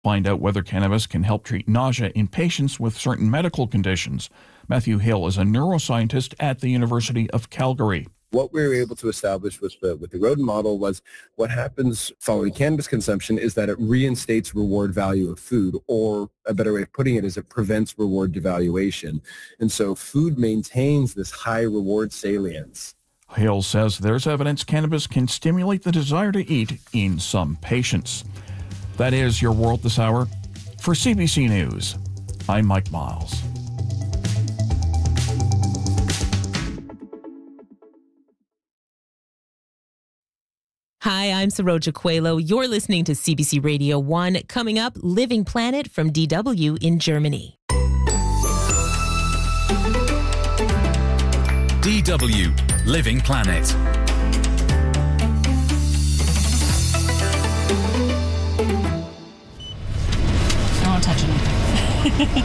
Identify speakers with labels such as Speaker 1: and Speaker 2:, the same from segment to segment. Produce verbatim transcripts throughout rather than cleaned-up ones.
Speaker 1: Find out whether cannabis can help treat nausea in patients with certain medical conditions. Matthew Hill is a neuroscientist at the University of Calgary.
Speaker 2: What we were able to establish with the, with the rodent model was what happens following cannabis consumption is that it reinstates reward value of food, or a better way of putting it is it prevents reward devaluation. And so food maintains this high reward salience.
Speaker 1: Hill says there's evidence cannabis can stimulate the desire to eat in some patients. That is your world this hour. For C B C News, I'm Mike Miles.
Speaker 3: Hi, I'm Saroja Coelho. You're listening to C B C Radio one. Coming up, Living Planet from D W in Germany.
Speaker 4: D W Living Planet.
Speaker 5: I won't touch anything.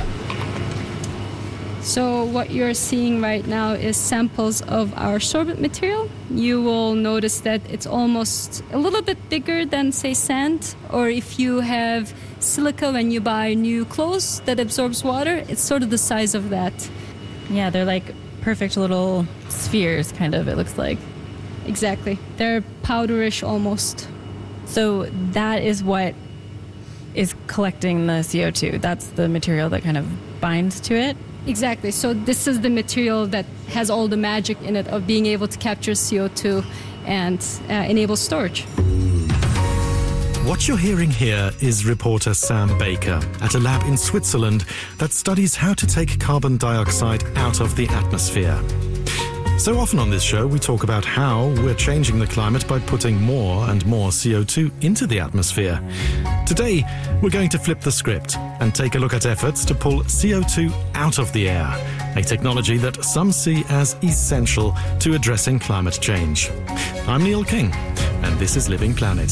Speaker 6: So what you're seeing right now is samples of our sorbent material. You will notice that it's almost a little bit bigger than, say, sand. Or if you have silica when you buy new clothes that absorbs water, it's sort of the size of that.
Speaker 5: Yeah, they're like perfect little spheres, kind of, it looks like.
Speaker 6: Exactly. They're powderish almost.
Speaker 5: So that is what is collecting the C O two. That's the material that kind of binds to it.
Speaker 6: Exactly. So this is the material that has all the magic in it of being able to capture C O two and uh, enable storage.
Speaker 7: What you're hearing here is reporter Sam Baker at a lab in Switzerland that studies how to take carbon dioxide out of the atmosphere. So often on this show, we talk about how we're changing the climate by putting more and more C O two into the atmosphere. Today, we're going to flip the script and take a look at efforts to pull C O two out of the air, a technology that some see as essential to addressing climate change. I'm Neil King, and this is Living Planet.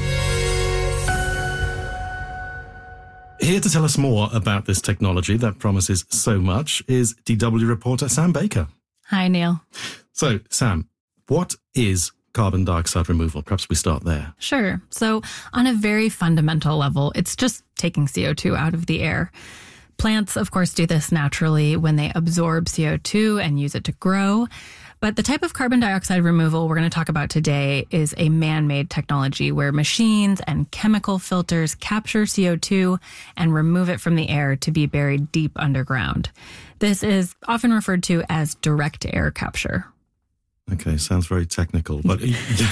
Speaker 7: Here to tell us more about this technology that promises so much is D W reporter Sam Baker.
Speaker 5: Hi, Neil.
Speaker 7: So, Sam, what is carbon dioxide removal? Perhaps we start there.
Speaker 5: Sure. So, on a very fundamental level, it's just taking C O two out of the air. Plants, of course, do this naturally when they absorb C O two and use it to grow. But the type of carbon dioxide removal we're going to talk about today is a man-made technology where machines and chemical filters capture C O two and remove it from the air to be buried deep underground. This is often referred to as direct air capture.
Speaker 7: Okay, sounds very technical, but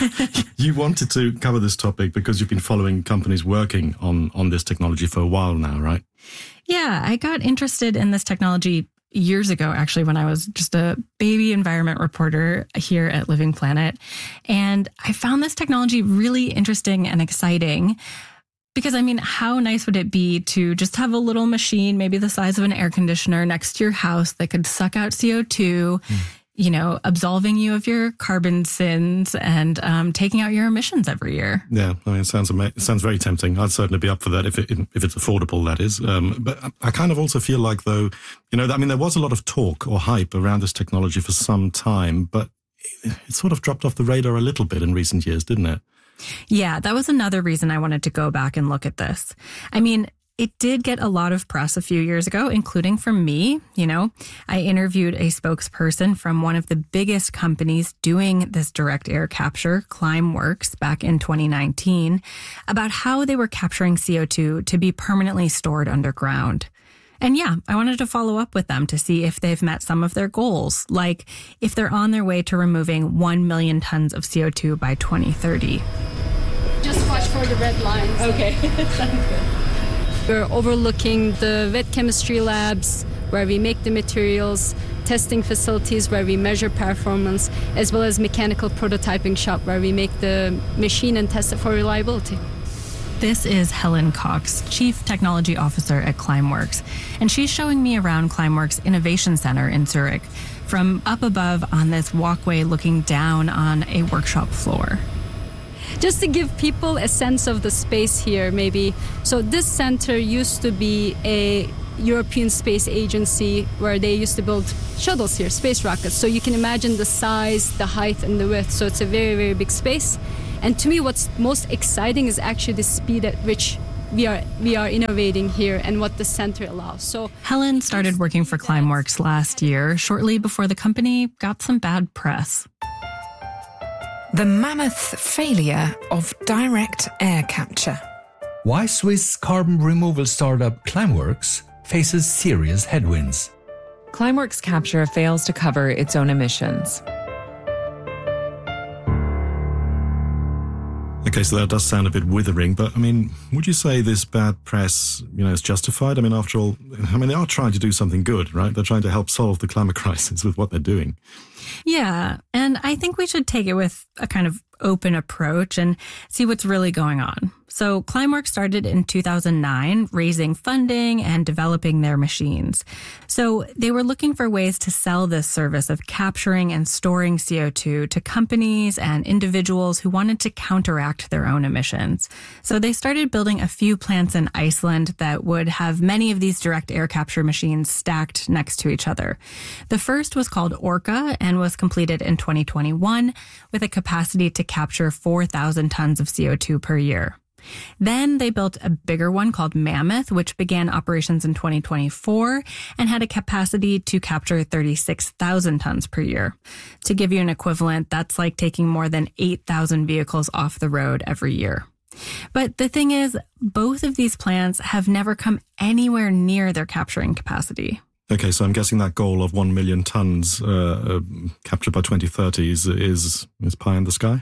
Speaker 7: you wanted to cover this topic because you've been following companies working on, on this technology for a while now, right?
Speaker 5: Yeah, I got interested in this technology years ago, actually, when I was just a baby environment reporter here at Living Planet. And I found this technology really interesting and exciting. Because, I mean, how nice would it be to just have a little machine, maybe the size of an air conditioner next to your house that could suck out C O two, mm. you know, absolving you of your carbon sins and um, taking out your emissions every year.
Speaker 7: Yeah, I mean, it sounds ama- it sounds very tempting. I'd certainly be up for that if it, if it's affordable, that is. Um, but I kind of also feel like, though, you know, I mean, there was a lot of talk or hype around this technology for some time, but it sort of dropped off the radar a little bit in recent years, didn't it?
Speaker 5: Yeah, that was another reason I wanted to go back and look at this. I mean, it did get a lot of press a few years ago, including from me. You know, I interviewed a spokesperson from one of the biggest companies doing this direct air capture, Climeworks, back in twenty nineteen, about how they were capturing C O two to be permanently stored underground. And yeah, I wanted to follow up with them to see if they've met some of their goals, like if they're on their way to removing one million tons of C O two by twenty thirty.
Speaker 6: Just watch for the red lines.
Speaker 5: Okay, sounds good.
Speaker 6: We're overlooking the wet chemistry labs where we make the materials, testing facilities where we measure performance, as well as mechanical prototyping shop where we make the machine and test it for reliability.
Speaker 5: This is Helen Cox, Chief Technology Officer at Climeworks, and she's showing me around Climeworks Innovation Center in Zurich from up above on this walkway looking down on a workshop floor.
Speaker 6: Just to give people a sense of the space here, maybe. So this center used to be a European Space Agency where they used to build shuttles here, space rockets. So you can imagine the size, the height, and the width. So it's a very, very big space. And to me, what's most exciting is actually the speed at which we are we are innovating here and what the center allows. So
Speaker 5: Helen started working for Climeworks last year, shortly before the company got some bad press.
Speaker 8: The mammoth failure of direct air capture.
Speaker 9: Why Swiss carbon removal startup Climeworks faces serious headwinds.
Speaker 10: Climeworks Capture fails to cover its own emissions.
Speaker 7: Okay, so that does sound a bit withering, but I mean, would you say this bad press, you know, is justified? I mean, after all, I mean, they are trying to do something good, right? They're trying to help solve the climate crisis with what they're doing.
Speaker 5: Yeah, and I think we should take it with a kind of open approach and see what's really going on. So Climeworks started in two thousand nine, raising funding and developing their machines. So they were looking for ways to sell this service of capturing and storing C O two to companies and individuals who wanted to counteract their own emissions. So they started building a few plants in Iceland that would have many of these direct air capture machines stacked next to each other. The first was called Orca and was completed in twenty twenty-one with a capacity to capture four thousand tons of C O two per year. Then they built a bigger one called Mammoth, which began operations in twenty twenty-four and had a capacity to capture thirty-six thousand tons per year. To give you an equivalent, that's like taking more than eight thousand vehicles off the road every year. But the thing is, both of these plants have never come anywhere near their capturing capacity.
Speaker 7: Okay, so I'm guessing that goal of one million tons uh, uh, captured by twenty thirty is, is, is pie in the sky?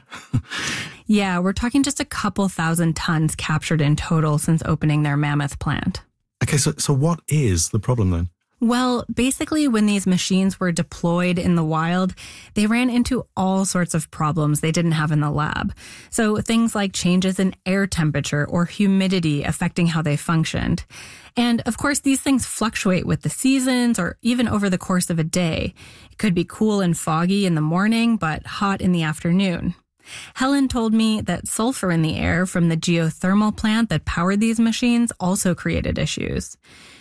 Speaker 5: Yeah, we're talking just a couple thousand tons captured in total since opening their Mammoth plant.
Speaker 7: Okay, so, so what is the problem then?
Speaker 5: Well, basically, when these machines were deployed in the wild, they ran into all sorts of problems they didn't have in the lab. So things like changes in air temperature or humidity affecting how they functioned. And of course, these things fluctuate with the seasons or even over the course of a day. It could be cool and foggy in the morning, but hot in the afternoon. Helen told me that sulfur in the air from the geothermal plant that powered these machines also created issues.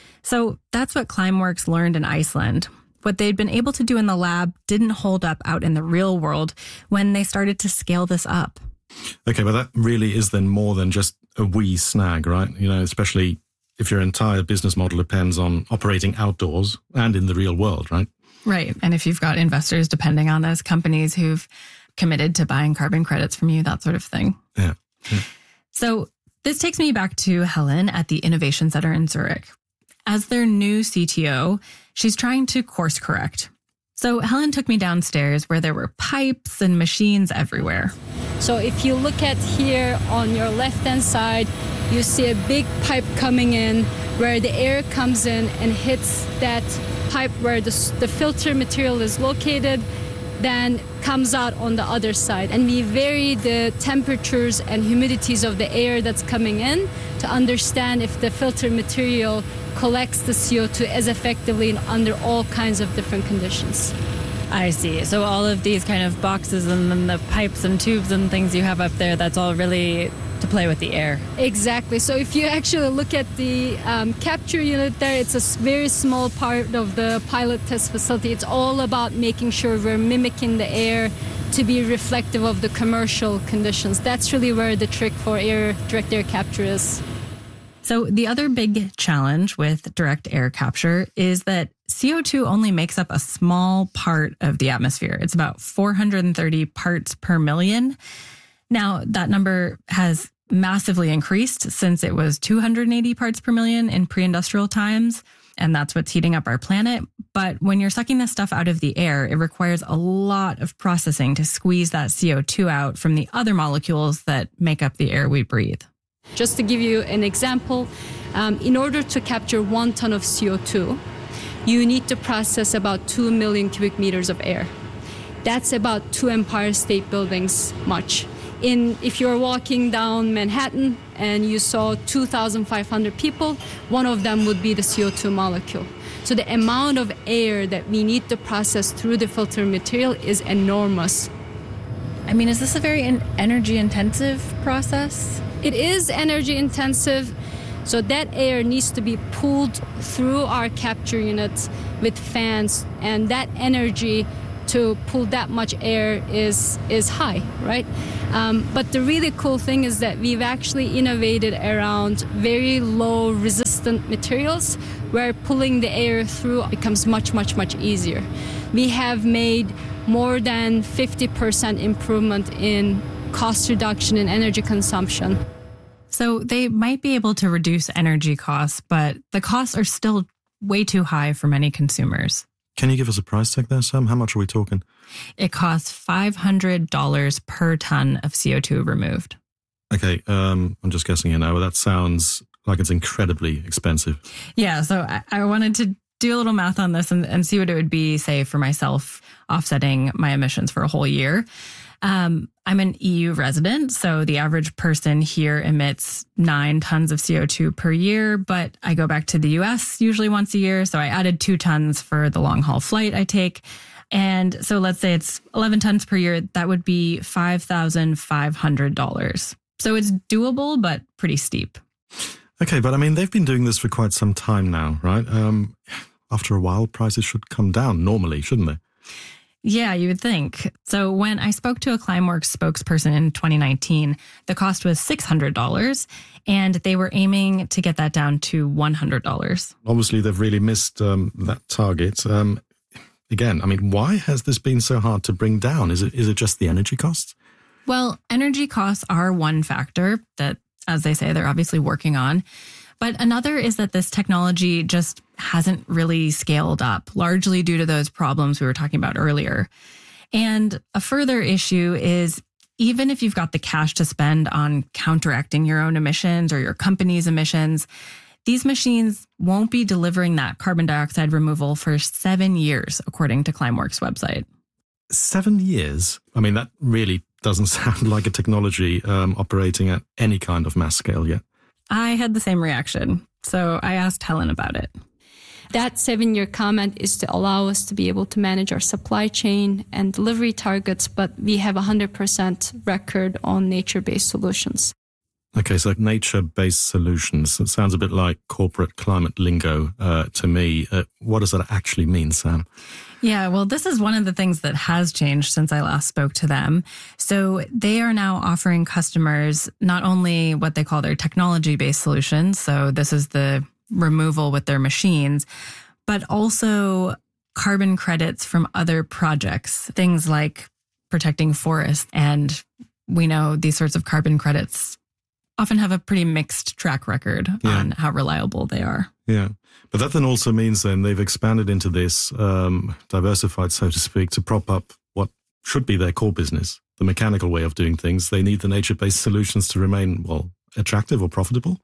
Speaker 5: So that's what Climeworks learned in Iceland. What they'd been able to do in the lab didn't hold up out in the real world when they started to scale this up.
Speaker 7: Okay, but that really is then more than just a wee snag, right? You know, especially if your entire business model depends on operating outdoors and in the real world, right?
Speaker 5: Right. And if you've got investors depending on those companies who've committed to buying carbon credits from you, that sort of thing.
Speaker 7: Yeah. yeah.
Speaker 5: So this takes me back to Helen at the Innovation Center in Zurich. As their new C T O, she's trying to course correct. So Helen took me downstairs where there were pipes and machines everywhere.
Speaker 6: So if you look at here on your left-hand side, you see a big pipe coming in where the air comes in and hits that pipe where the, the filter material is located, then comes out on the other side. And we vary the temperatures and humidities of the air that's coming in to understand if the filter material collects the C O two as effectively and under all kinds of different conditions.
Speaker 5: I see. So all of these kind of boxes and then the pipes and tubes and things you have up there, that's all really to play with the air.
Speaker 6: Exactly. So if you actually look at the um, capture unit there, it's a very small part of the pilot test facility. It's all about making sure we're mimicking the air to be reflective of the commercial conditions. That's really where the trick for air direct air capture is.
Speaker 5: So the other big challenge with direct air capture is that C O two only makes up a small part of the atmosphere. It's about four hundred thirty parts per million. Now, that number has massively increased since it was two hundred eighty parts per million in pre-industrial times, and that's what's heating up our planet. But when you're sucking this stuff out of the air, it requires a lot of processing to squeeze that C O two out from the other molecules that make up the air we breathe.
Speaker 6: Just to give you an example, um, in order to capture one ton of C O two, you need to process about two million cubic meters of air. That's about two Empire State Buildings much. In, if you're walking down Manhattan and you saw two thousand five hundred people, one of them would be the C O two molecule. So the amount of air that we need to process through the filter material is enormous.
Speaker 5: I mean, is this a very energy intensive process?
Speaker 6: It is energy intensive, so that air needs to be pulled through our capture units with fans, and that energy to pull that much air is is high, right? Um, but the really cool thing is that we've actually innovated around very low resistant materials where pulling the air through becomes much, much, much easier. We have made more than fifty percent improvement in cost reduction in energy consumption.
Speaker 5: So they might be able to reduce energy costs, but the costs are still way too high for many consumers.
Speaker 7: Can you give us a price tag there, Sam? How much are we talking?
Speaker 5: It costs five hundred dollars per ton of C O two removed.
Speaker 7: Okay, um, I'm just guessing here now, but that sounds like it's incredibly expensive.
Speaker 5: Yeah, so I, I wanted to do a little math on this and, and see what it would be, say, for myself offsetting my emissions for a whole year. Um, I'm an E U resident, so the average person here emits nine tons of C O two per year, but I go back to the U S usually once a year, so I added two tons for the long haul flight I take. And so let's say it's eleven tons per year, that would be five thousand five hundred dollars. So it's doable, but pretty steep.
Speaker 7: Okay, but I mean, they've been doing this for quite some time now, right? Um, after a while, prices should come down normally, shouldn't they?
Speaker 5: Yeah, you would think. So when I spoke to a Climeworks spokesperson in twenty nineteen, the cost was six hundred dollars, and they were aiming to get that down to one hundred dollars.
Speaker 7: Obviously, they've really missed um, that target. Um, again, I mean, why has this been so hard to bring down? Is it is it just the energy costs?
Speaker 5: Well, energy costs are one factor that, as they say, they're obviously working on. But another is that this technology just hasn't really scaled up, largely due to those problems we were talking about earlier. And a further issue is even if you've got the cash to spend on counteracting your own emissions or your company's emissions, these machines won't be delivering that carbon dioxide removal for seven years, according to Climeworks' website.
Speaker 7: Seven years? I mean, that really doesn't sound like a technology um, operating at any kind of mass scale yet.
Speaker 5: I had the same reaction, so I asked Helen about it.
Speaker 6: That seven-year comment is to allow us to be able to manage our supply chain and delivery targets, but we have a one hundred percent record on nature-based solutions.
Speaker 7: Okay, so nature-based solutions. It sounds a bit like corporate climate lingo uh, to me. Uh, what does that actually mean, Sam?
Speaker 5: Yeah, well, this is one of the things that has changed since I last spoke to them. So they are now offering customers not only what they call their technology-based solutions, so this is the removal with their machines, but also carbon credits from other projects, things like protecting forests. And we know these sorts of carbon credits often have a pretty mixed track record yeah. on how reliable they are.
Speaker 7: Yeah. But that then also means then they've expanded into this, um, diversified, so to speak, to prop up what should be their core business, the mechanical way of doing things. They need the nature-based solutions to remain, well, attractive or profitable.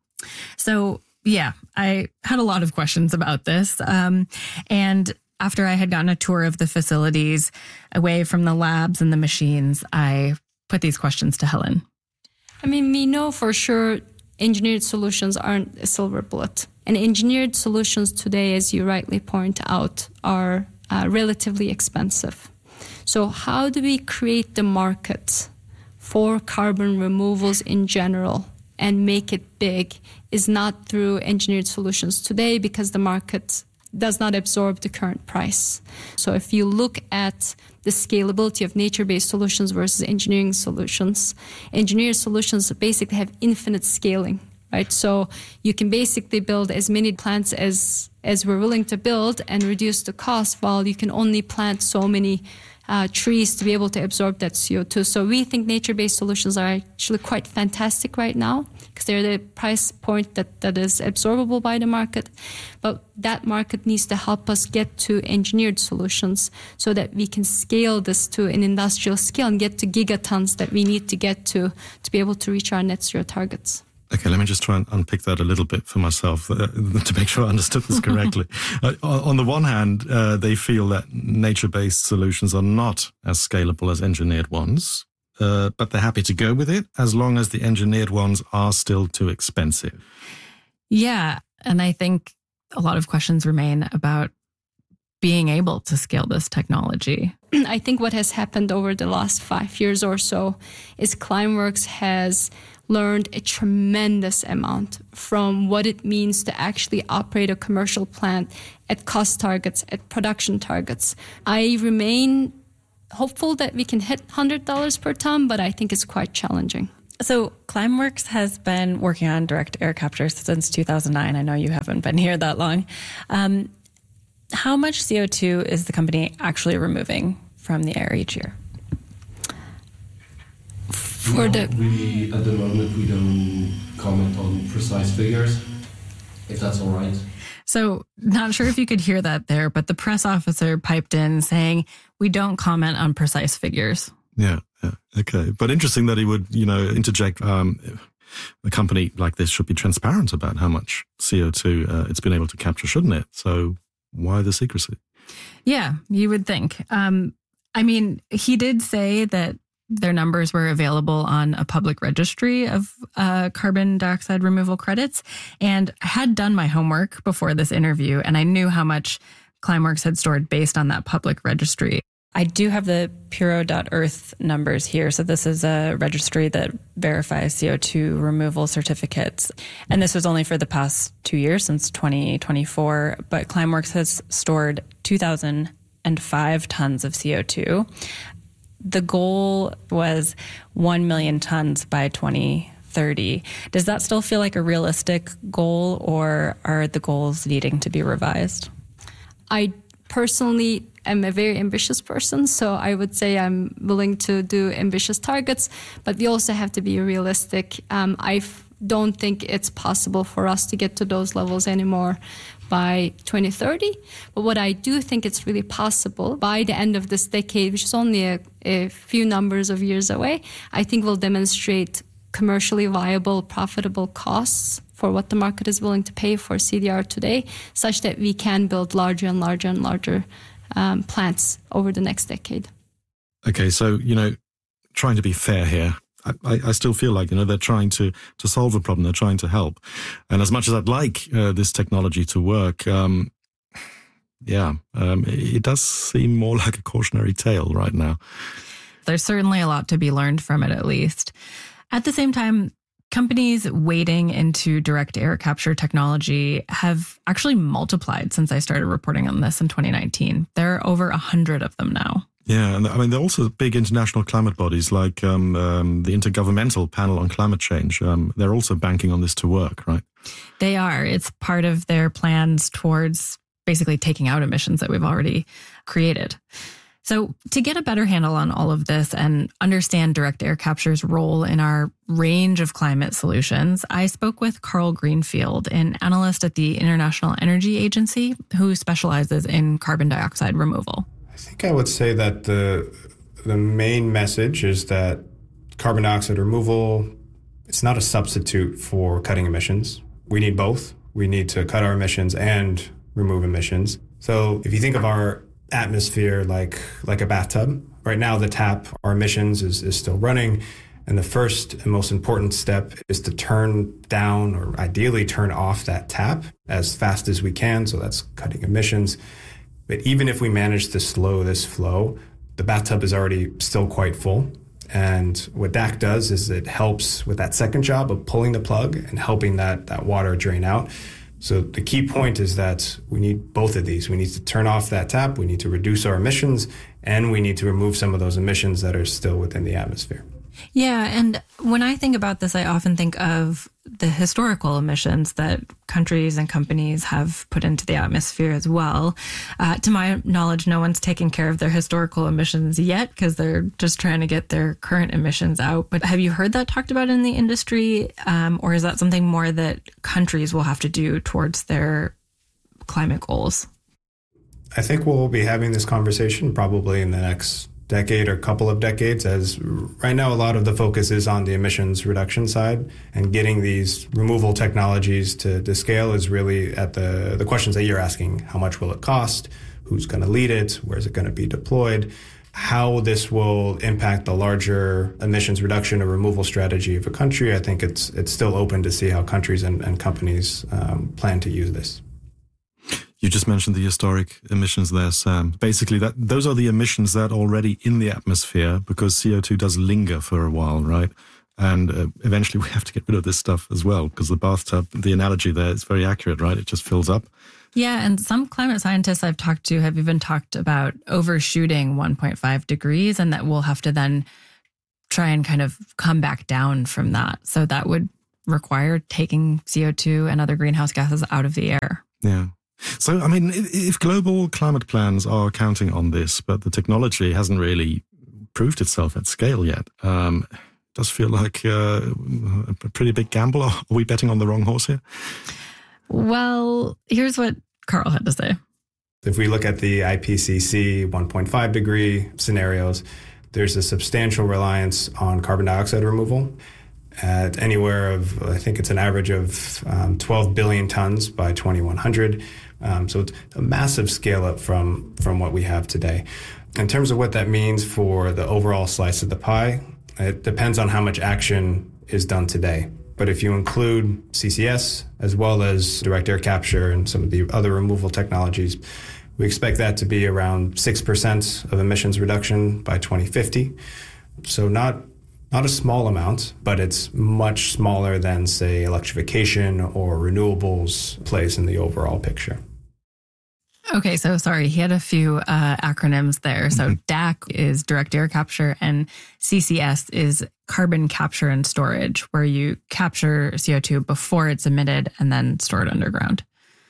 Speaker 5: So, yeah, I had a lot of questions about this. Um, and after I had gotten a tour of the facilities away from the labs and the machines, I put these questions to Helen.
Speaker 6: I mean, we know for sure engineered solutions aren't a silver bullet. And engineered solutions today, as you rightly point out, are uh, relatively expensive. So how do we create the market for carbon removals in general and make it big is not through engineered solutions today because the market does not absorb the current price. So if you look at the scalability of nature-based solutions versus engineering solutions, engineered solutions basically have infinite scaling, right? So you can basically build as many plants as, as we're willing to build and reduce the cost while you can only plant so many Uh, trees to be able to absorb that C O two. So we think nature-based solutions are actually quite fantastic right now because they're the price point that, that is absorbable by the market. But that market needs to help us get to engineered solutions so that we can scale this to an industrial scale and get to gigatons that we need to get to to be able to reach our net zero targets.
Speaker 7: Okay, let me just try and unpick that a little bit for myself uh, to make sure I understood this correctly. uh, on the one hand, uh, they feel that nature-based solutions are not as scalable as engineered ones, uh, but they're happy to go with it as long as the engineered ones are still too expensive.
Speaker 5: Yeah, and I think a lot of questions remain about being able to scale this technology.
Speaker 6: I think what has happened over the last five years or so is Climeworks has learned a tremendous amount from what it means to actually operate a commercial plant at cost targets, at production targets. I remain hopeful that we can hit one hundred dollars per ton, but I think it's quite challenging.
Speaker 5: So Climeworks has been working on direct air capture since two thousand nine. I know you haven't been here that long. Um, how much C O two is the company actually removing from the air each year?
Speaker 6: For
Speaker 11: no,
Speaker 6: the
Speaker 11: we, at the moment, we don't comment on precise figures, if that's all right.
Speaker 5: So not sure if you could hear that there, but the press officer piped in saying, we don't comment on precise figures.
Speaker 7: Yeah, yeah, okay. But interesting that he would, you know, interject. Um, a company like this should be transparent about how much C O two uh, it's been able to capture, shouldn't it? So why the secrecy?
Speaker 5: Yeah, you would think. Um, I mean, he did say that their numbers were available on a public registry of uh, carbon dioxide removal credits. And I had done my homework before this interview, and I knew how much Climeworks had stored based on that public registry. I do have the Puro dot earth numbers here. So this is a registry that verifies C O two removal certificates. And this was only for the past two years, since twenty twenty-four. But Climeworks has stored two thousand five tons of C O two. The goal was one million tons by twenty thirty. Does that still feel like a realistic goal, or are the goals needing to be revised?
Speaker 6: I personally am a very ambitious person, so I would say I'm willing to do ambitious targets, but we also have to be realistic. Um, I f- don't think it's possible for us to get to those levels anymore by twenty thirty. But what I do think it's really possible by the end of this decade, which is only a, a few numbers of years away, I think we'll demonstrate commercially viable, profitable costs for what the market is willing to pay for C D R today, such that we can build larger and larger and larger um, plants over the next decade.
Speaker 7: Okay, so, you know, trying to be fair here, I, I still feel like, you know, they're trying to, to solve a problem, they're trying to help. And as much as I'd like uh, this technology to work, um, yeah, um, it, it does seem more like a cautionary tale right now.
Speaker 5: There's certainly a lot to be learned from it, at least. At the same time, companies wading into direct air capture technology have actually multiplied since I started reporting on this in twenty nineteen. There are over one hundred of them now.
Speaker 7: Yeah, and I mean, there are also big international climate bodies like um, um, the Intergovernmental Panel on Climate Change. Um, they're also banking on this to work, right?
Speaker 5: They are. It's part of their plans towards basically taking out emissions that we've already created. So to get a better handle on all of this and understand direct air capture's role in our range of climate solutions, I spoke with Carl Greenfield, an analyst at the International Energy Agency who specializes in carbon dioxide removal.
Speaker 12: I think I would say that the the main message is that carbon dioxide removal, it's not a substitute for cutting emissions. We need both. We need to cut our emissions and remove emissions. So if you think of our atmosphere like like a bathtub, right now the tap, our emissions is, is still running. And the first and most important step is to turn down, or ideally turn off, that tap as fast as we can. So that's cutting emissions. But even if we manage to slow this flow, the bathtub is already still quite full. And what D A C does is it helps with that second job of pulling the plug and helping that, that water drain out. So the key point is that we need both of these. We need to turn off that tap, we need to reduce our emissions, and we need to remove some of those emissions that are still within the atmosphere.
Speaker 5: Yeah, and when I think about this, I often think of the historical emissions that countries and companies have put into the atmosphere as well. Uh, to my knowledge, no one's taken care of their historical emissions yet because they're just trying to get their current emissions out. But have you heard that talked about in the industry? Um, or is that something more that countries will have to do towards their climate goals?
Speaker 12: I think we'll be having this conversation probably in the next decade or couple of decades, as right now a lot of the focus is on the emissions reduction side, and getting these removal technologies to, to scale is really at the, the questions that you're asking. How much will it cost? Who's going to lead it? Where's it going to be deployed? How this will impact the larger emissions reduction or removal strategy of a country, I think it's it's still open to see how countries and, and companies um, plan to use this.
Speaker 7: You just mentioned the historic emissions there, Sam. Basically, that those are the emissions that are already in the atmosphere, because C O two does linger for a while, right? And uh, eventually we have to get rid of this stuff as well, because the bathtub, the analogy there is very accurate, right? It just fills up.
Speaker 5: Yeah, and some climate scientists I've talked to have even talked about overshooting one point five degrees, and that we'll have to then try and kind of come back down from that. So that would require taking C O two and other greenhouse gases out of the air.
Speaker 7: Yeah. So, I mean, if global climate plans are counting on this, but the technology hasn't really proved itself at scale yet, um, it does feel like uh, a pretty big gamble. Are we betting on the wrong horse here?
Speaker 5: Well, here's what Carl had to say.
Speaker 12: If we look at the I P C C one point five degree scenarios, there's a substantial reliance on carbon dioxide removal at anywhere of, I think it's an average of um, twelve billion tons by twenty-one hundred. Um, so it's a massive scale up from, from what we have today. In terms of what that means for the overall slice of the pie, it depends on how much action is done today. But if you include C C S as well as direct air capture and some of the other removal technologies, we expect that to be around six percent of emissions reduction by twenty fifty. So not not a small amount, but it's much smaller than, say, electrification or renewables plays in the overall picture.
Speaker 5: Okay, so sorry, he had a few uh, acronyms there. So D A C is direct air capture and C C S is carbon capture and storage, where you capture C O two before it's emitted and then store it underground.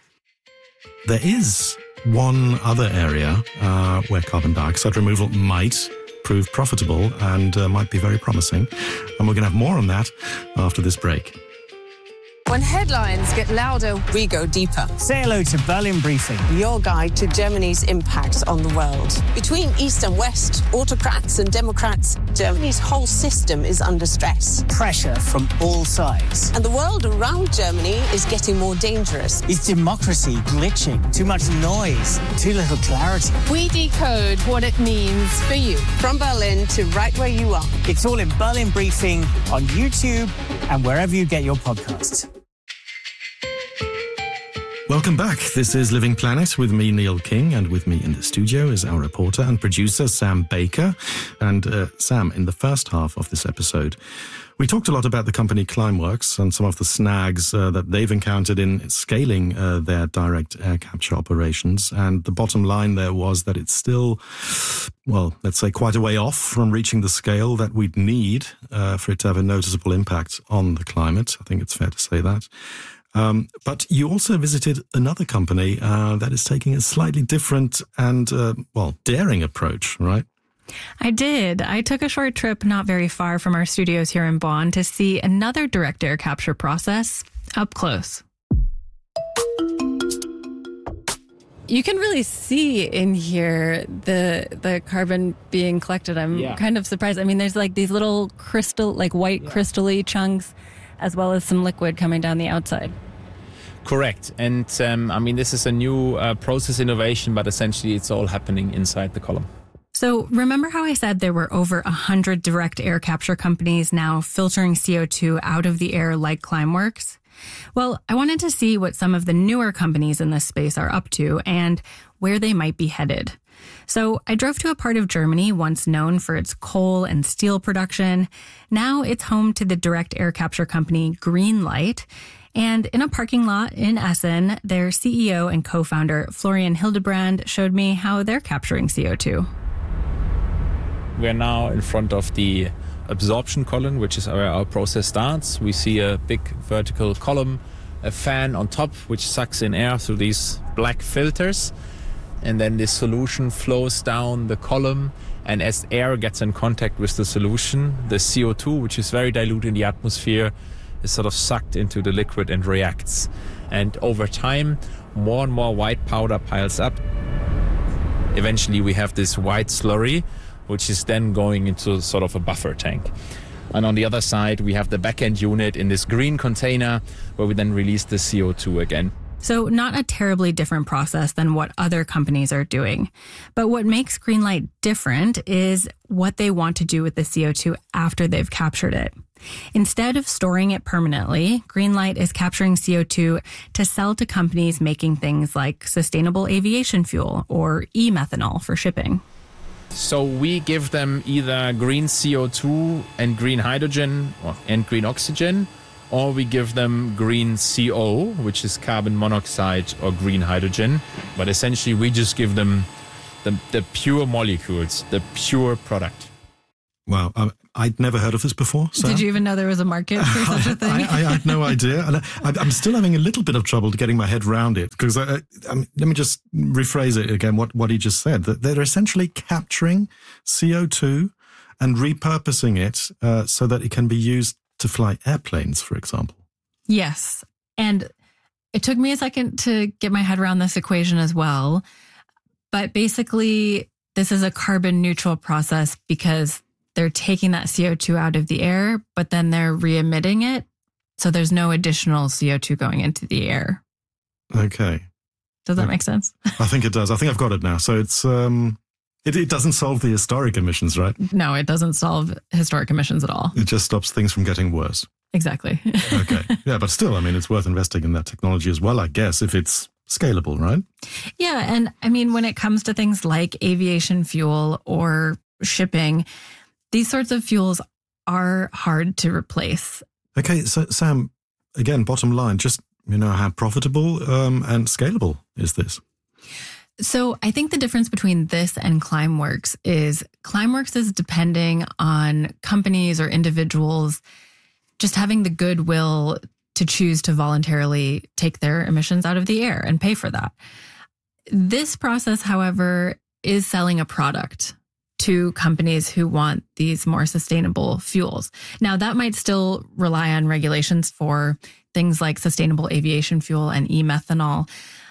Speaker 7: There is one other area uh, where carbon dioxide removal might prove profitable and uh, might be very promising. And we're going to have more on that after this break.
Speaker 13: When headlines get louder, we go deeper.
Speaker 14: Say hello to Berlin Briefing,
Speaker 13: your guide to Germany's impact on the world. Between East and West, autocrats and Democrats, Germany's whole system is under stress.
Speaker 14: Pressure from all sides.
Speaker 13: And the world around Germany is getting more dangerous.
Speaker 14: Is democracy glitching? Too much noise? Too little clarity?
Speaker 13: We decode what it means for you. From Berlin to right where you are.
Speaker 14: It's all in Berlin Briefing on YouTube and wherever you get your podcasts.
Speaker 7: Welcome back. This is Living Planet with me, Neil King, and with me in the studio is our reporter and producer, Sam Baker. And uh, Sam, in the first half of this episode, we talked a lot about the company Climeworks and some of the snags uh, that they've encountered in scaling uh, their direct air capture operations. And the bottom line there was that it's still, well, let's say quite a way off from reaching the scale that we'd need uh, for it to have a noticeable impact on the climate. I think it's fair to say that. Um, but you also visited another company uh, that is taking a slightly different and, uh, well, daring approach, right?
Speaker 5: I did. I took a short trip not very far from our studios here in Bonn to see another direct air capture process up close. You can really see in here the the carbon being collected. I'm yeah. kind of surprised. I mean, there's like these little crystal, like white yeah. crystal-y chunks, as well as some liquid coming down the outside.
Speaker 15: Correct. And um, I mean, this is a new uh, process innovation, but essentially it's all happening inside the column.
Speaker 5: So remember how I said there were over one hundred direct air capture companies now filtering C O two out of the air like Climeworks? Well, I wanted to see what some of the newer companies in this space are up to and where they might be headed. So I drove to a part of Germany once known for its coal and steel production. Now it's home to the direct air capture company Greenlight. And in a parking lot in Essen, their C E O and co-founder Florian Hildebrand showed me how they're capturing C O two.
Speaker 15: We're now in front of the absorption column, which is where our process starts. We see a big vertical column, a fan on top, which sucks in air through these black filters. And then the solution flows down the column. And as air gets in contact with the solution, the C O two, which is very dilute in the atmosphere, is sort of sucked into the liquid and reacts. And over time, more and more white powder piles up. Eventually, we have this white slurry, which is then going into sort of a buffer tank. And on the other side, we have the back-end unit in this green container where we then release the C O two again.
Speaker 5: So not a terribly different process than what other companies are doing. But what makes Greenlight different is what they want to do with the C O two after they've captured it. Instead of storing it permanently, Greenlight is capturing C O two to sell to companies making things like sustainable aviation fuel or e-methanol for shipping.
Speaker 15: So we give them either green C O two and green hydrogen or, and green oxygen, or we give them green C O, which is carbon monoxide or green hydrogen. But essentially, we just give them the, the pure molecules, the pure product.
Speaker 7: Wow, um, I'd never heard of this before. Sam.
Speaker 5: Did you even know there was a market for such a thing?
Speaker 7: I, I, I had no idea. And I, I'm still having a little bit of trouble getting my head around it because I, I, I mean, let me just rephrase it again, what, what he just said, that they're essentially capturing C O two and repurposing it uh, so that it can be used to fly airplanes, for example.
Speaker 5: Yes. And it took me a second to get my head around this equation as well. But basically, this is a carbon neutral process because they're taking that C O two out of the air, but then they're re-emitting it. So there's no additional C O two going into the air.
Speaker 7: Okay.
Speaker 5: Does that make sense?
Speaker 7: I think it does. I think I've got it now. So it's um, it, it doesn't solve the historic emissions, right?
Speaker 5: No, it doesn't solve historic emissions at all.
Speaker 7: It just stops things from getting worse.
Speaker 5: Exactly.
Speaker 7: Okay. Yeah, but still, I mean, it's worth investing in that technology as well, I guess, if it's scalable, right?
Speaker 5: Yeah. And I mean, when it comes to things like aviation fuel or shipping, these sorts of fuels are hard to replace.
Speaker 7: Okay. So, Sam, again, bottom line, just, you know, how profitable um, and scalable is this?
Speaker 5: So I think the difference between this and Climeworks is Climeworks is depending on companies or individuals just having the goodwill to choose to voluntarily take their emissions out of the air and pay for that. This process, however, is selling a product to companies who want these more sustainable fuels. Now, that might still rely on regulations for things like sustainable aviation fuel and e-methanol.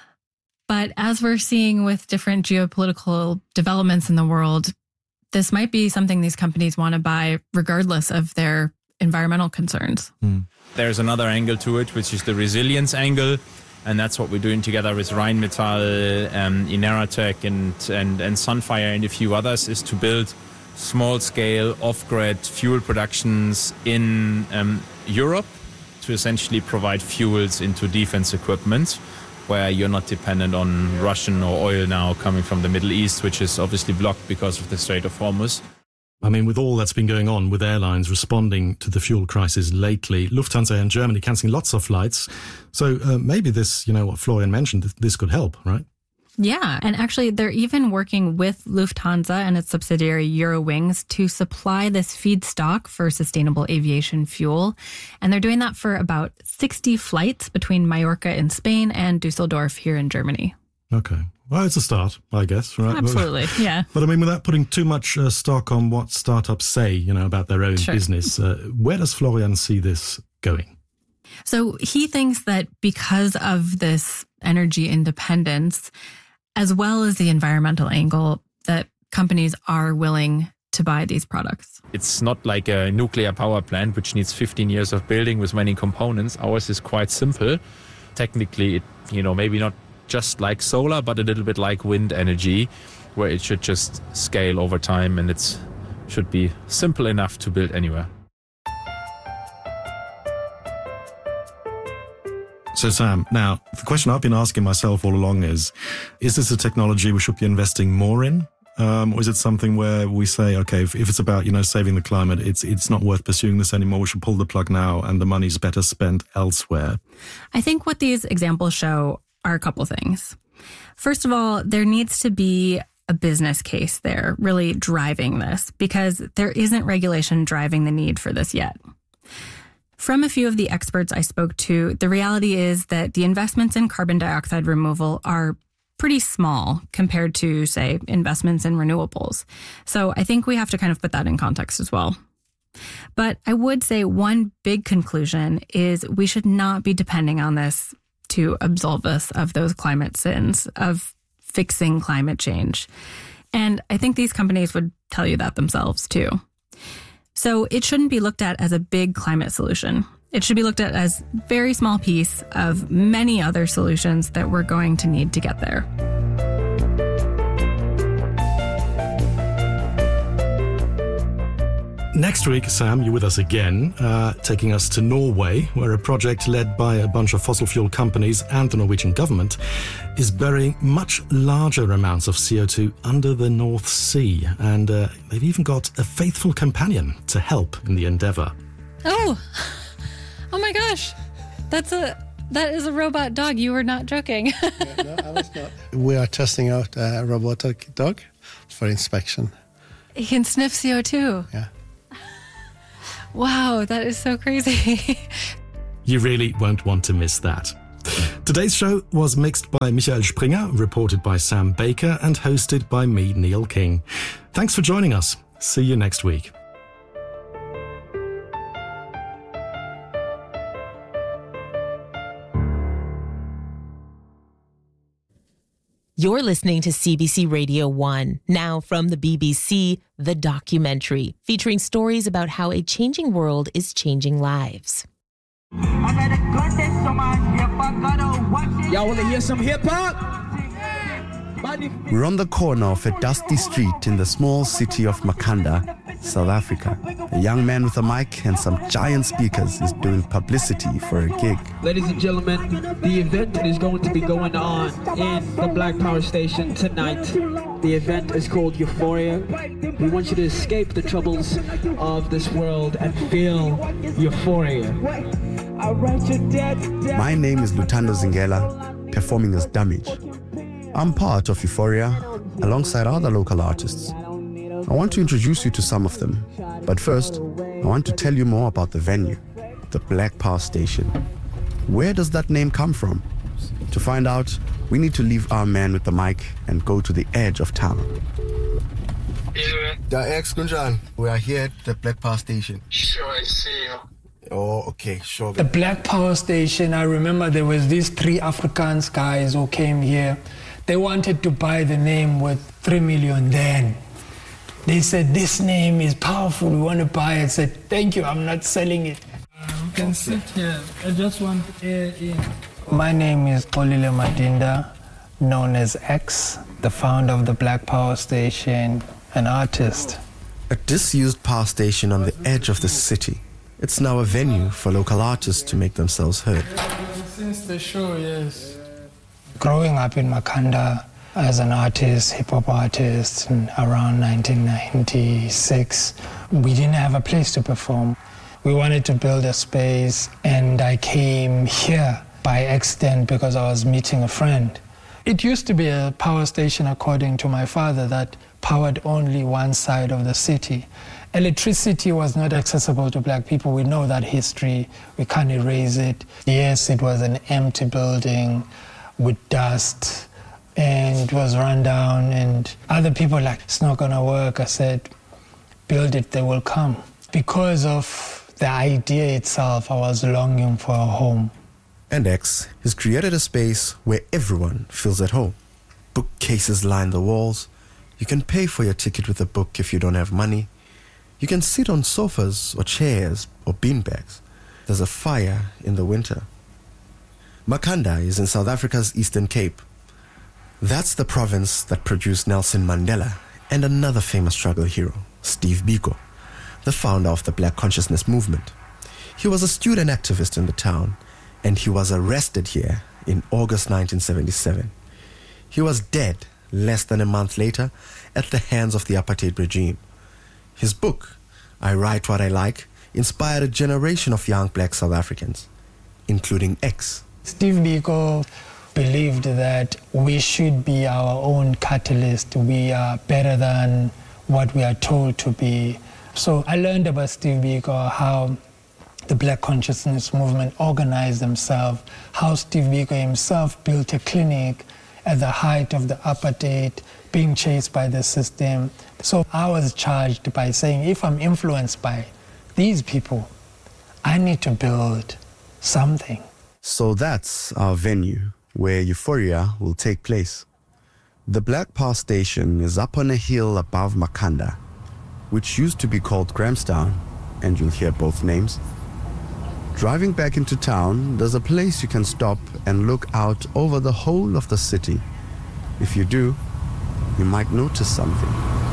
Speaker 5: But as we're seeing with different geopolitical developments in the world, this might be something these companies want to buy regardless of their environmental concerns.
Speaker 7: Mm.
Speaker 15: There's another angle to it, which is the resilience angle. And that's what we're doing together with Rheinmetall, um, Ineratec and, and, and Sunfire and a few others, is to build small-scale off-grid fuel productions in um, Europe to essentially provide fuels into defense equipment, where you're not dependent on Russian or oil now coming from the Middle East, which is obviously blocked because of the Strait of Hormuz.
Speaker 7: I mean, with all that's been going on with airlines responding to the fuel crisis lately, Lufthansa and Germany cancelling lots of flights. So uh, maybe this, you know, what Florian mentioned, this could help, right?
Speaker 5: Yeah. And actually, they're even working with Lufthansa and its subsidiary Eurowings to supply this feedstock for sustainable aviation fuel. And they're doing that for about sixty flights between Mallorca in Spain and Dusseldorf here in Germany.
Speaker 7: Okay. Well, it's a start, I guess, right?
Speaker 5: Absolutely, yeah.
Speaker 7: But I mean, without putting too much uh, stock on what startups say, you know, about their own
Speaker 5: Sure.
Speaker 7: business, uh, where does Florian see this going?
Speaker 5: So he thinks that because of this energy independence, as well as the environmental angle, that companies are willing to buy these products.
Speaker 15: It's not like a nuclear power plant, which needs fifteen years of building with many components. Ours is quite simple. Technically, it, you know, maybe not just like solar, but a little bit like wind energy, where it should just scale over time and it should be simple enough to build anywhere.
Speaker 7: So, Sam, now, the question I've been asking myself all along is, is this a technology we should be investing more in? Um, or is it something where we say, okay, if, if it's about, you know, saving the climate, it's it's not worth pursuing this anymore. We should pull the plug now and the money's better spent elsewhere?
Speaker 5: I think what these examples show are a couple things. First of all, there needs to be a business case there really driving this, because there isn't regulation driving the need for this yet. From a few of the experts I spoke to, the reality is that the investments in carbon dioxide removal are pretty small compared to, say, investments in renewables. So I think we have to kind of put that in context as well. But I would say one big conclusion is we should not be depending on this to absolve us of those climate sins, of fixing climate change. And I think these companies would tell you that themselves too. So it shouldn't be looked at as a big climate solution. It should be looked at as a very small piece of many other solutions that we're going to need to get there.
Speaker 7: Next week, Sam, you're with us again, uh, taking us to Norway, where a project led by a bunch of fossil fuel companies and the Norwegian government is burying much larger amounts of C O two under the North Sea. And uh, they've even got a faithful companion to help in the endeavour.
Speaker 5: Oh, Oh my gosh, that's a that is a robot dog. You were not joking.
Speaker 16: Yeah, no, I was not. We are testing out a robotic dog for inspection.
Speaker 5: He can sniff C O two.
Speaker 16: Yeah.
Speaker 5: Wow, that is so crazy.
Speaker 7: You really won't want to miss that. Today's show was mixed by Michael Springer, reported by Sam Baker, and hosted by me, Neil King. Thanks for joining us. See you next week.
Speaker 3: You're listening to C B C Radio one. Now from the B B C, The Documentary, featuring stories about how a changing world is changing lives.
Speaker 17: Y'all want to hear some hip-hop?
Speaker 18: We're on the corner of a dusty street in the small city of Makanda, South Africa. A young man with a mic and some giant speakers is doing publicity for a gig.
Speaker 17: Ladies and gentlemen, the event is going to be going on in the Black Power Station tonight. The event is called Euphoria. We want you to escape the troubles of this world and feel euphoria.
Speaker 18: My name is Lutando Zingela, performing as Damage. I'm part of Euphoria alongside other local artists. I want to introduce you to some of them, but first, I want to tell you more about the venue, the Black Power Station. Where does that name come from? To find out, we need to leave our man with the mic and go to the edge of town.
Speaker 19: The ex Kunjan, we are here at the Black Power Station.
Speaker 20: Sure, I see you.
Speaker 19: Oh, okay, sure.
Speaker 20: The Black Power Station, I remember there was these three Afrikaans guys who came here. They wanted to buy the name with three million then. They said, this name is powerful, we want to buy it. I said, thank you, I'm not selling it. You can sit here. I just want air in. My name is Xolile Madinda, known as X, the founder of the Black Power Station, an artist.
Speaker 18: A disused power station on the edge of the city. It's now a venue for local artists to make themselves heard.
Speaker 20: Since the show, yes. Growing up in Makanda as an artist, hip-hop artist, in around nineteen ninety-six, we didn't have a place to perform. We wanted to build a space, and I came here by accident because I was meeting a friend. It used to be a power station, according to my father, that powered only one side of the city. Electricity was not accessible to black people. We know that history. We can't erase it. Yes, it was an empty building with dust, and it was run down, and other people were like, it's not gonna work. I said, build it, they will come. Because of the idea itself, I was longing for a home.
Speaker 18: And X has created a space where everyone feels at home. Bookcases line the walls. You can pay for your ticket with a book if you don't have money. You can sit on sofas or chairs or beanbags. There's a fire in the winter. Makanda is in South Africa's Eastern Cape. That's the province that produced Nelson Mandela and another famous struggle hero, Steve Biko, the founder of the Black Consciousness Movement. He was a student activist in the town, and he was arrested here in August nineteen seventy-seven. He was dead less than a month later at the hands of the apartheid regime. His book, I Write What I Like, inspired a generation of young black South Africans, including X.
Speaker 20: Steve Biko believed that we should be our own catalyst. We are better than what we are told to be. So I learned about Steve Biko, how the Black Consciousness Movement organized themselves, how Steve Biko himself built a clinic at the height of the apartheid, being chased by the system. So I was charged by saying, if I'm influenced by these people, I need to build something.
Speaker 18: So that's our venue, where Euphoria will take place. The Black Power Station is up on a hill above Makanda, which used to be called Grahamstown, and you'll hear both names. Driving back into town, there's a place you can stop and look out over the whole of the city. If you do, you might notice something.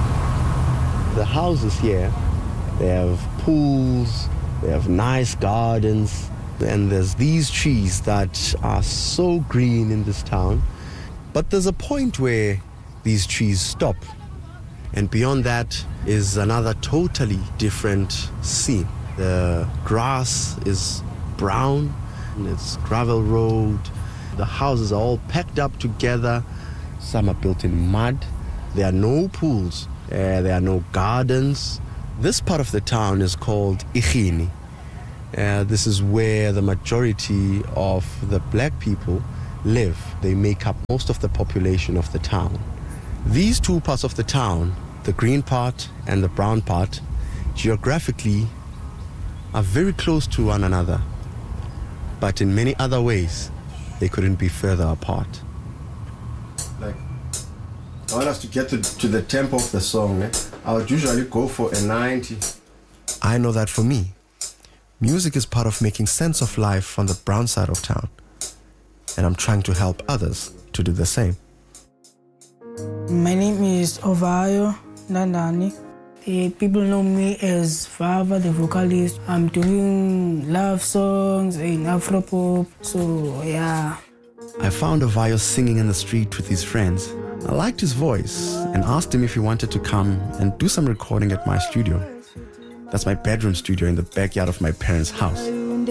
Speaker 18: The houses here, they have pools, they have nice gardens, and there's these trees that are so green in this town. But there's a point where these trees stop, and beyond that is another totally different scene. The grass is brown. It's gravel road. The houses are all packed up together. Some are built in mud. There are no pools. Uh, there are no gardens. This part of the town is called Ichini. Uh, this is where the majority of the black people live. They make up most of the population of the town. These two parts of the town, the green part and the brown part, geographically are very close to one another. But in many other ways, they couldn't be further apart. Like, I want us to get to, to the tempo of the song. Eh? I would usually go for a ninety. I know that for me, music is part of making sense of life on the brown side of town. And I'm trying to help others to do the same.
Speaker 21: My name is Ovayo Nandani. The people know me as Vava, the vocalist. I'm doing love songs in Afropop, so yeah.
Speaker 18: I found Ovayo singing in the street with his friends. I liked his voice and asked him if he wanted to come and do some recording at my studio. That's my bedroom studio in the backyard of my parents' house.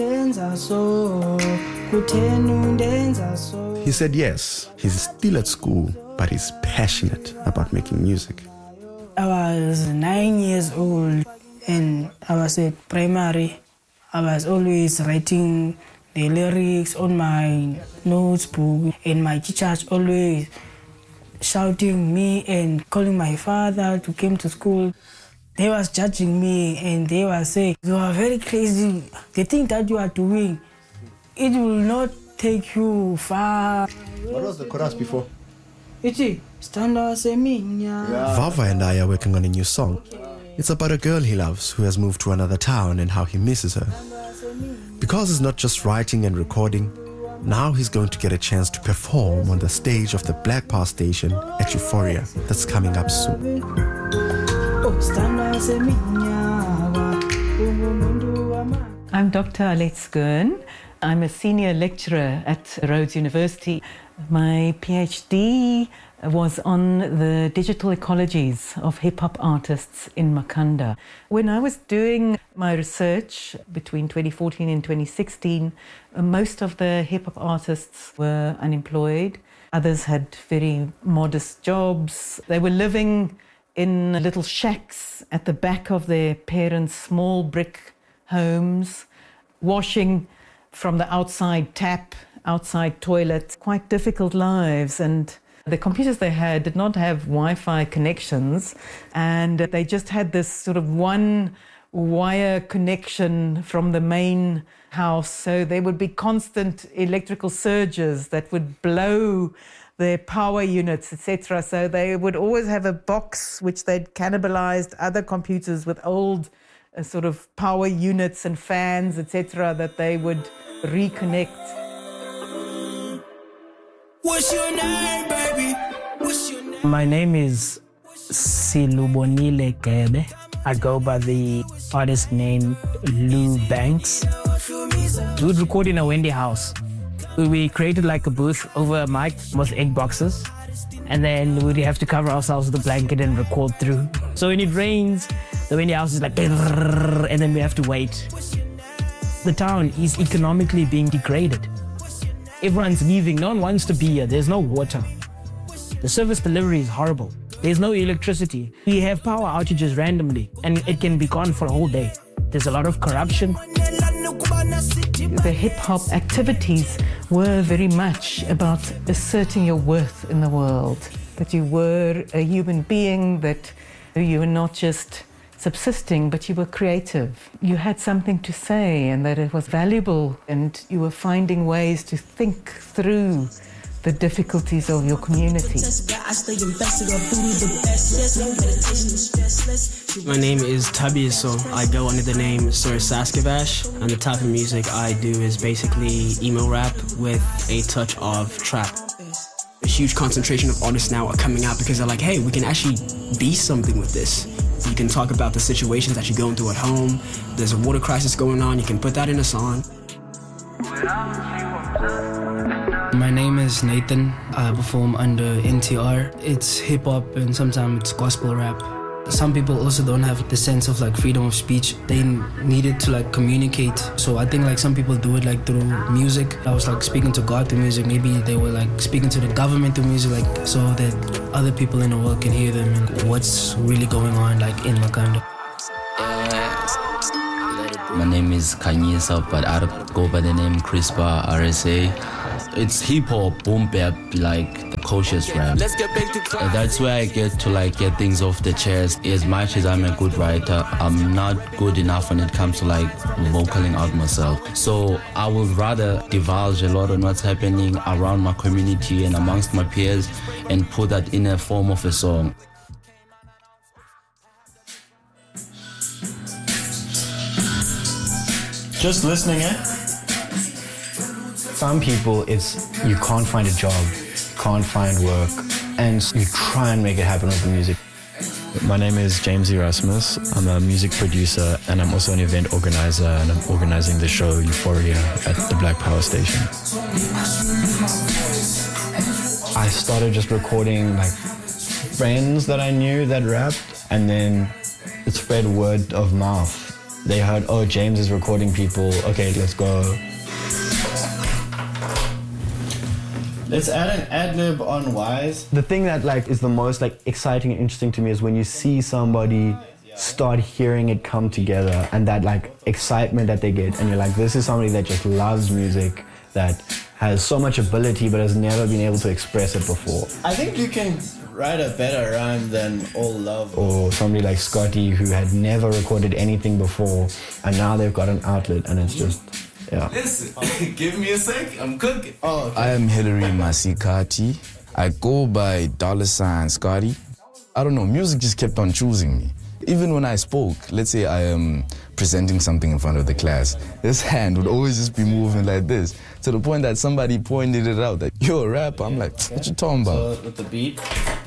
Speaker 18: He said yes, he's still at school, but he's passionate about making music.
Speaker 21: I was nine years old and I was at primary. I was always writing the lyrics on my notebook, and my teachers always shouting me and calling my father to come to school. They was judging me and they were saying, you are very crazy. The thing that you are doing, it will not take you far.
Speaker 18: What was the chorus before?
Speaker 21: Iti, stand say me.
Speaker 18: Vava and I are working on a new song. It's about a girl he loves who has moved to another town and how he misses her. Because he's not just writing and recording, now he's going to get a chance to perform on the stage of the Black Power Station at Euphoria that's coming up soon.
Speaker 22: I'm Doctor Alet Skern. I'm a senior lecturer at Rhodes University. My PhD was on the digital ecologies of hip-hop artists in Makhanda. When I was doing my research between twenty fourteen and twenty sixteen, most of the hip-hop artists were unemployed. Others had very modest jobs. They were living in little shacks at the back of their parents' small brick homes, washing from the outside tap, outside toilet, quite difficult lives. And the computers they had did not have Wi-Fi connections, and they just had this sort of one wire connection from the main house. So there would be constant electrical surges that would blow their power units, et cetera. So they would always have a box which they'd cannibalized other computers with old uh, sort of power units and fans, et cetera, that they would reconnect.
Speaker 21: What's your name, baby? What's your name? My name is Silubonile Kebe. I go by the artist name Lou Banks. We would record in a Wendy house. We created like a booth over a mic with egg boxes, and then we'd have to cover ourselves with a blanket and record through. So when it rains, the Wendy house is like, and then we have to wait. The town is economically being degraded. Everyone's leaving, no one wants to be here, there's no water. The service delivery is horrible. There's no electricity. We have power outages randomly, and it can be gone for a whole day. There's a lot of corruption.
Speaker 22: The hip-hop activities were very much about asserting your worth in the world, that you were a human being, that you were not just subsisting, but you were creative. You had something to say, and that it was valuable, and you were finding ways to think through the difficulties of your community.
Speaker 23: My name is Tabi, so I go under the name Sir Saskavash, and the type of music I do is basically emo rap with a touch of trap. A huge concentration of artists now are coming out because they're like, hey, we can actually be something with this. You can talk about the situations that you're going through at home. There's a water crisis going on, you can put that in a song.
Speaker 24: My name is Nathan. I perform under N T R. It's hip-hop and sometimes it's gospel rap.
Speaker 17: Some people also don't have the sense of like freedom of speech. They needed to like communicate. So I think like some people do it like through music. I was like speaking to God through music. Maybe they were like speaking to the government through music, like so that other people in the world can hear them and what's really going on like in Makhanda.
Speaker 1: My name is Kanyisa, but I go by the name Crispa R S A. It's hip-hop, boom bap, like the cautious rap. Uh, that's where I get to like get things off the chest. As much as I'm a good writer, I'm not good enough when it comes to like vocaling out myself. So I would rather divulge a lot on what's happening around my community and amongst my peers and put that in a form of a song.
Speaker 2: Just listening, eh? Some people, it's you can't find a job, can't find work, and you try and make it happen with the music.
Speaker 4: My name is James Erasmus. I'm a music producer and I'm also an event organizer, and I'm organizing the show Euphoria at the Black Power Station.
Speaker 2: I started just recording like friends that I knew that rapped, and then it spread word of mouth. They heard, oh, James is recording people, okay, let's go. Let's add an ad-lib on Wise. The thing that like is the most like exciting and interesting to me is when you see somebody start hearing it come together and that like excitement that they get, and you're like, this is somebody that just loves music, that has so much ability but has never been able to express it before. I think you can write a better rhyme than All Love. Or somebody like Scotty who had never recorded anything before and now they've got an outlet and it's just, yeah.
Speaker 8: Listen, give me a sec, I'm cooking.
Speaker 2: Oh, okay.
Speaker 8: I am Hillary Masikati. I go by dollar sign Scotty. I don't know, music just kept on choosing me. Even when I spoke, let's say I am presenting something in front of the class, this hand would always just be moving like this, to the point that somebody pointed it out, that you're a rapper. I'm like, what you talking about?
Speaker 2: So with the beat,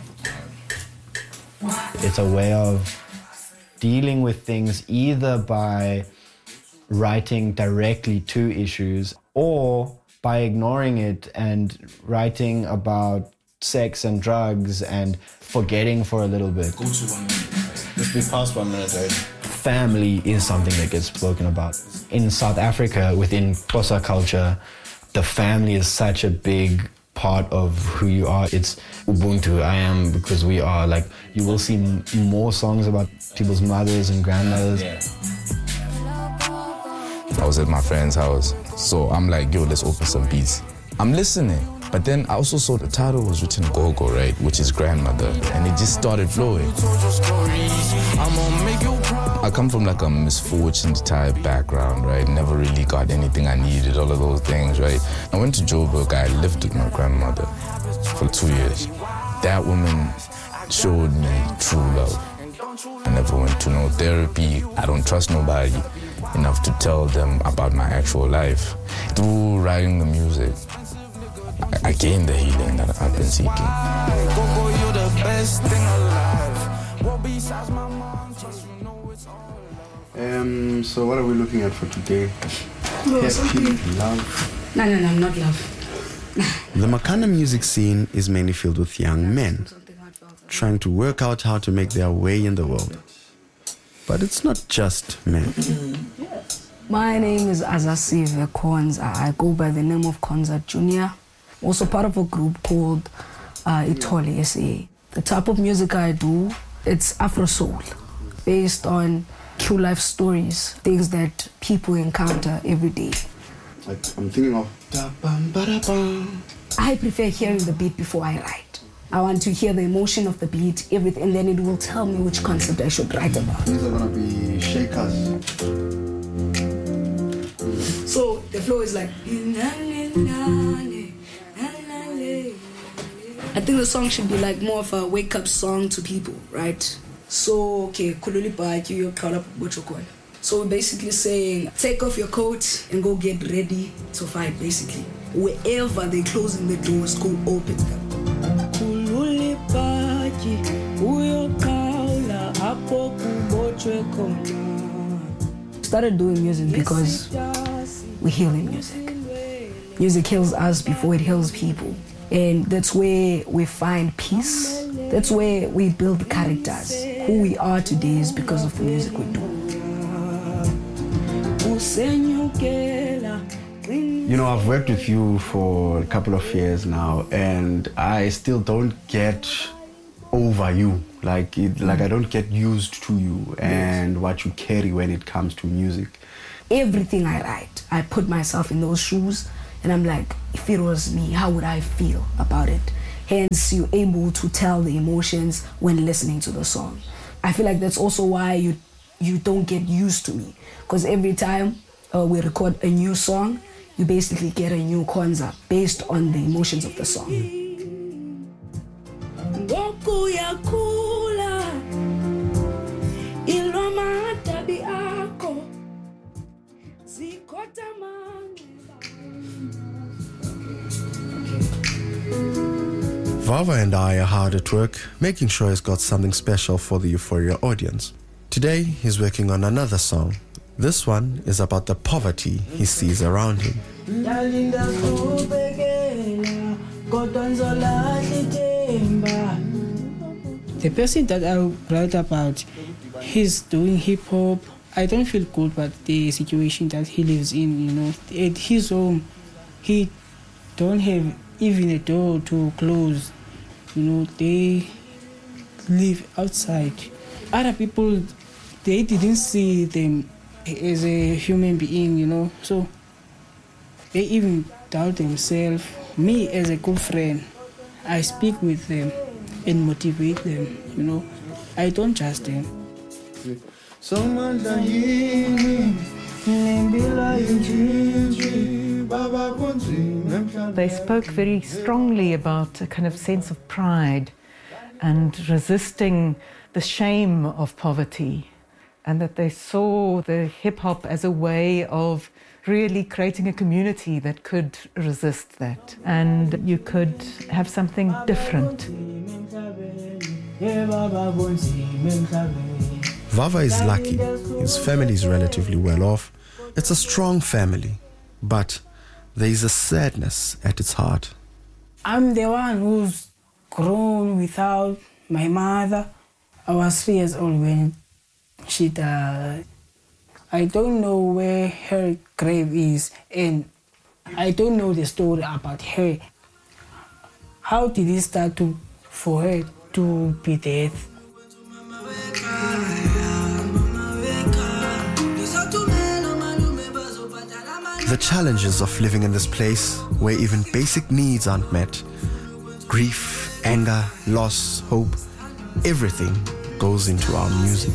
Speaker 2: it's a way of dealing with things either by writing directly to issues or by ignoring it and writing about sex and drugs and forgetting for a little bit.
Speaker 8: Go to one minute.
Speaker 2: Just be past one minute already. Family is something that gets spoken about. In South Africa, within Xhosa culture, the family is such a big part of who you are. It's Ubuntu, I am because we are. Like, you will see m- more songs about people's mothers and grandmothers.
Speaker 8: Yeah. I was at my friend's house, so I'm like, yo, let's open some beats. I'm listening, but then I also saw the title was written Gogo, right, which is grandmother, and it just started flowing. I come from like a misfortunate type background, right, never really got anything I needed, all of those things, right. I went to Joburg, I lived with my grandmother for two years. That woman showed me true love. I never went to no therapy, I don't trust nobody enough to tell them about my actual life. Through writing the music, I, I gained the healing that I've been seeking.
Speaker 18: Um, so what are we looking at for today?
Speaker 25: No,
Speaker 18: Happy, love.
Speaker 25: No, no, no, not love.
Speaker 18: The Makhanda music scene is mainly filled with young men trying to work out how to make their way in the world. But it's not just men.
Speaker 25: My name is Azasive Konza. I go by the name of Konza Junior Also part of a group called uh, Itoli S A. The type of music I do, it's Afro soul, based on true life stories, things that people encounter every day.
Speaker 18: Like, I'm thinking of...
Speaker 25: I prefer hearing the beat before I write. I want to hear the emotion of the beat, everything, and then it will tell me which concept I should write about.
Speaker 18: These are gonna be shakers.
Speaker 25: So the flow is like... I think the song should be like more of a wake-up song to people, right? So, okay, so we're basically saying, take off your coat and go get ready to fight, basically. Wherever they're closing the doors, go open them. Started doing music because we heal in music. Music heals us before it heals people. And that's where we find peace. That's where we build characters. Who we are today is because of the music we do.
Speaker 2: You know, I've worked with you for a couple of years now, and I still don't get over you. Like, it, like I don't get used to you and yes. what you carry when it comes to music.
Speaker 25: Everything I write, I put myself in those shoes, and I'm like, if it was me, how would I feel about it? Hence, you're able to tell the emotions when listening to the song. I feel like that's also why you you don't get used to me, because every time uh, we record a new song, you basically get a new Kwanzaa based on the emotions of the song.
Speaker 18: Vava and I are hard at work, making sure he's got something special for the Euphoria audience. Today, he's working on another song. This one is about the poverty he sees around him.
Speaker 20: The person that I write about, he's doing hip-hop. I don't feel good about the situation that he lives in, you know. At his home, he don't have even a door to close. You know, they live outside. Other people, they didn't see them as a human being, you know. So they even doubt themselves. Me, as a good friend, I speak with them and motivate them, you know. I don't judge them.
Speaker 22: They spoke very strongly about a kind of sense of pride and resisting the shame of poverty, and that they saw the hip-hop as a way of really creating a community that could resist that, and you could have something different.
Speaker 18: Vava is lucky. His family is relatively well off. It's a strong family, but there is a sadness at its heart.
Speaker 20: I'm the one who's grown without my mother. I was three years old when she died. I don't know where her grave is, and I don't know the story about her. How did it start to, for her to be dead?
Speaker 18: The challenges of living in this place where even basic needs aren't met. Grief, anger, loss, hope, everything goes into our music.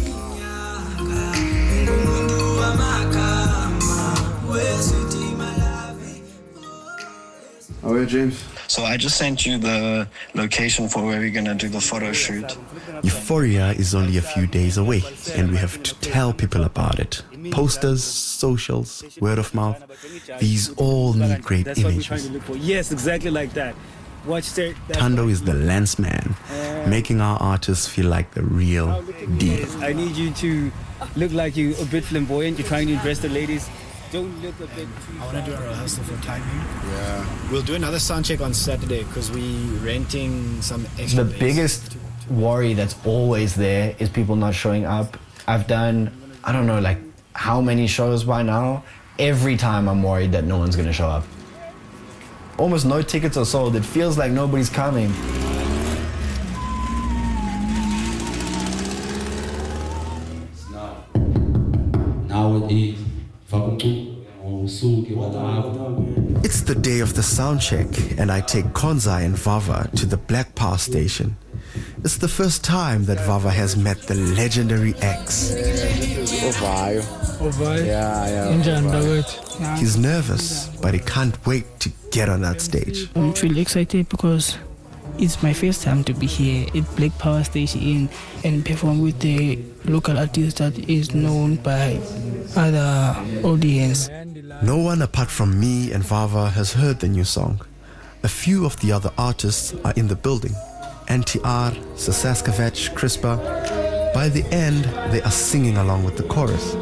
Speaker 2: Oh yeah, James.
Speaker 6: So I just sent you the location for where we're gonna do the photo shoot.
Speaker 18: Euphoria is only a few days away, and we have to tell people about it. Posters, socials, word of mouth, these all need great
Speaker 9: That's
Speaker 18: images.
Speaker 9: What we're trying to look for. Yes, exactly like that. Watch there.
Speaker 18: Tando is the lens man, making our artists feel like the real deal.
Speaker 9: I need you to look like you're a bit flamboyant. You're trying to impress the ladies. Don't look a bit too
Speaker 10: I want to do a rehearsal for timing. Yeah. We'll do another sound check on Saturday because we're renting some extra
Speaker 2: The
Speaker 10: place.
Speaker 2: biggest worry that's always there is people not showing up. I've done, I don't know, like how many shows by now. Every time I'm worried that no one's going to show up. Almost no tickets are sold. It feels like nobody's coming.
Speaker 18: It's the day of the sound check, and I take Konza and Vava to the Black Power station. It's the first time that Vava has met the legendary X.
Speaker 10: Ovayo. Ovayo? Yeah, yeah.
Speaker 18: He's nervous, but he can't wait to get on that stage.
Speaker 20: I'm really excited because it's my first time to be here at Black Power Station and perform with the local artist that is known by other audience.
Speaker 18: No one apart from me and Vava has heard the new song. A few of the other artists are in the building. N T R, Sasaskevich, Crispa. By the end, they are singing along with the chorus.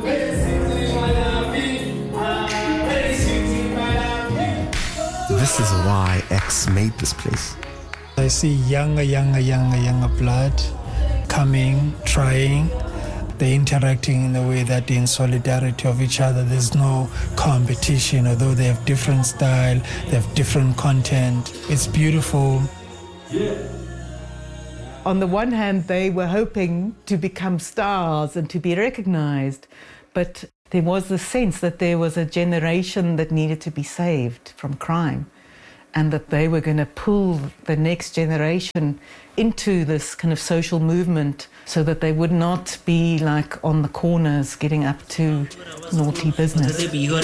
Speaker 18: this is why X made this place.
Speaker 20: I see younger, younger, younger, younger blood coming, trying. They're interacting in a way that in solidarity of each other. There's no competition, although they have different style, they have different content. It's beautiful.
Speaker 22: On the one hand, they were hoping to become stars and to be recognized, but there was the sense that there was a generation that needed to be saved from crime, and that they were going to pull the next generation into this kind of social movement so that they would not be like on the corners getting up to naughty business.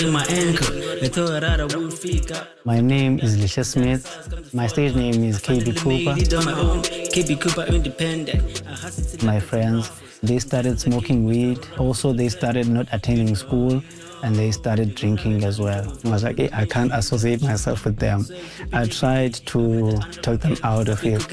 Speaker 11: My name is Lisha Smith. My stage name is K B Cooper. My friends, they started smoking weed. Also, they started not attending school, and they started drinking as well. I was like, hey, I can't associate myself with them. I tried to talk them out of it.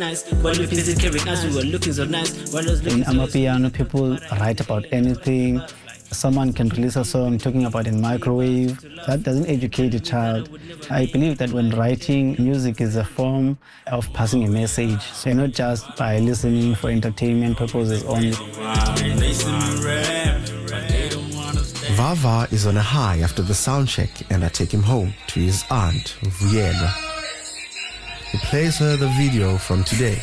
Speaker 11: In Amapiano, people write about anything. Someone can release a song talking about a microwave. That doesn't educate a child. I believe that when writing, music is a form of passing a message. So not just by listening for entertainment purposes only.
Speaker 18: Vava is on a high after the sound check, and I take him home to his aunt, Vuyelwa. He plays her the video from today.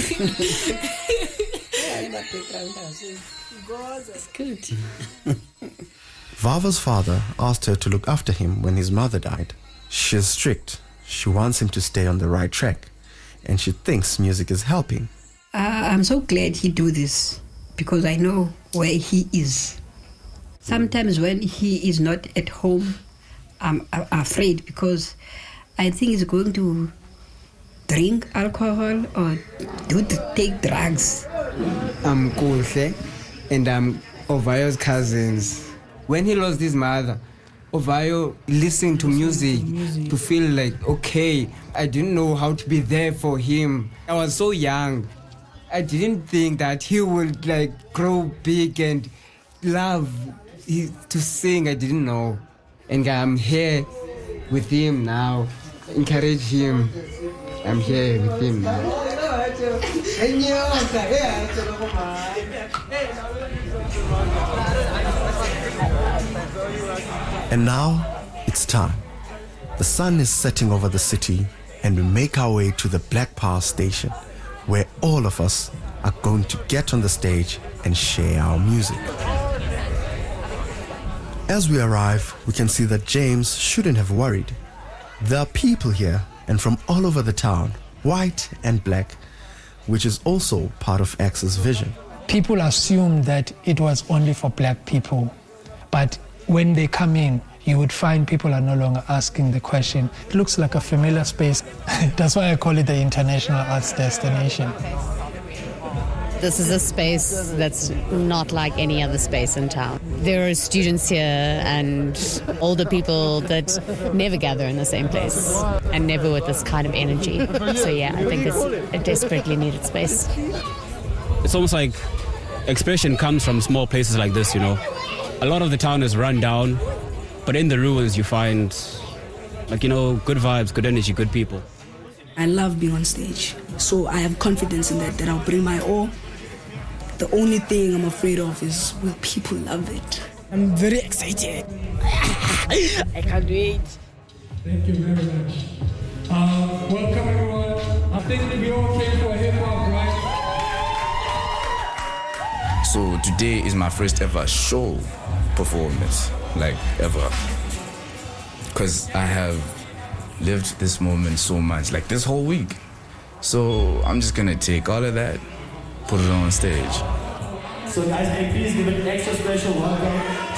Speaker 18: Vava's father asked her to look after him when his mother died. She's strict. She wants him to stay on the right track, and she thinks music is helping.
Speaker 12: Uh, I'm so glad he do this, because I know where he is. Sometimes when he is not at home, I'm afraid, because I think he's going to drink alcohol or do to take drugs.
Speaker 13: I'm Kuhle, and I'm Ovayo's cousins. When he lost his mother, Ovayo listened to music to feel like, okay, I didn't know how to be there for him. I was so young. I didn't think that he would like grow big and love he, to sing. I didn't know. And I'm here with him now. Encourage him. I'm here with him now.
Speaker 18: And now it's time. The sun is setting over the city, and we make our way to the Black Power Station, where all of us are going to get on the stage and share our music. As we arrive, we can see that James shouldn't have worried. There are people here, and from all over the town, white and black, which is also part of X's vision.
Speaker 20: People assume that it was only for black people, but when they come in, you would find people are no longer asking the question. It looks like a familiar space. That's why I call it the International Arts Destination.
Speaker 14: This is a space that's not like any other space in town. There are students here and older people that never gather in the same place and never with this kind of energy. So yeah, I think it's a desperately needed space.
Speaker 23: It's almost like expression comes from small places like this, you know. A lot of the town is run down, but in the ruins you find, like, you know, good vibes, good energy, good people.
Speaker 25: I love being on stage, so I have confidence in that, that I'll bring my all. The only thing I'm afraid of is will people love it.
Speaker 15: I'm very excited. I can't wait.
Speaker 20: Thank you very much. Uh, welcome everyone. I think we all came for hip hop, right?
Speaker 8: So today is my first ever show performance, like ever. Because I have lived this moment so much, like this whole week. So I'm just gonna take all of that, put it on stage.
Speaker 26: So guys, may please give an extra special welcome